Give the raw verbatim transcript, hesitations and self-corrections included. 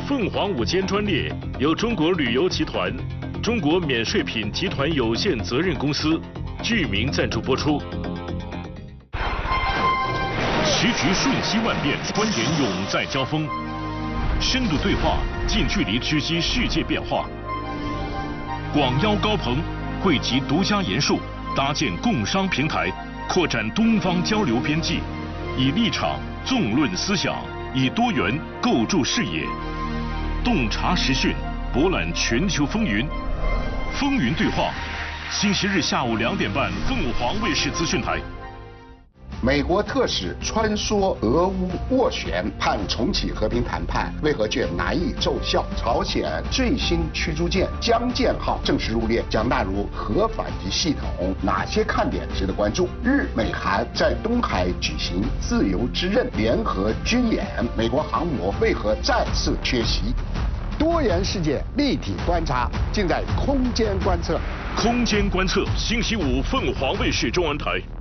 凤凰午间专列由中国旅游集团、中国免税品集团有限责任公司剧名赞助播出。时局瞬息万变，观点永在交锋，深度对话，近距离知悉世界变化。广邀高朋，汇集独家研述，搭建共商平台，扩展东方交流边际，以立场纵论思想，以多元构筑视野，洞察时讯，博览全球风云。风云对话，星期日下午两点半，凤凰卫视资讯台。 美国特使穿梭俄乌斡旋，盼重启和平谈判，为何却难以奏效？朝鲜最新驱逐舰江舰号正式入列，将纳入核反击系统，哪些看点值得关注？日美韩在东海举行自由之刃联合军演，美国航母为何再次缺席？多元世界立体观察，尽在空间观测。 空间观测，星期五凤凰卫视中文台。